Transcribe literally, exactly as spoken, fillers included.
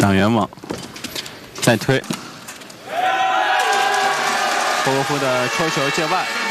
挡圆网，再推，霍格夫的抽球界外。